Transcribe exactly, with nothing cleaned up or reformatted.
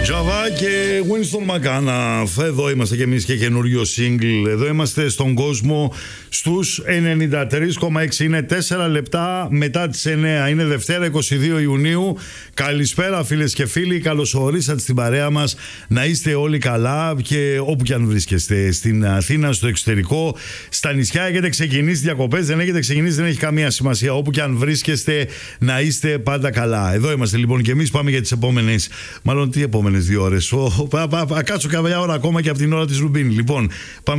Java και Winston McAnuff. Εδώ είμαστε κι εμείς και καινούριο single. Εδώ είμαστε στον κόσμο στους ενενήντα τρία κόμμα έξι. Είναι τέσσερα λεπτά μετά τις εννέα. Είναι Δευτέρα είκοσι δύο Ιουνίου. Καλησπέρα φίλες και φίλοι. Καλώς ορίσατε στην παρέα μας. Να είστε όλοι καλά και όπου κι αν βρίσκεστε. Στην Αθήνα, στο εξωτερικό, στα νησιά. Έχετε ξεκινήσει διακοπές, δεν έχετε ξεκινήσει, δεν έχει καμία σημασία. Όπου κι αν βρίσκεστε, να είστε πάντα καλά. Εδώ είμαστε λοιπόν και εμείς. Πάμε για τις επόμενες, μάλλον τι επόμενες δύο ώρες. Κάτσω καμιά ώρα ακόμα και από την ώρα της Ρουμπίνη. Λοιπόν, πάμε.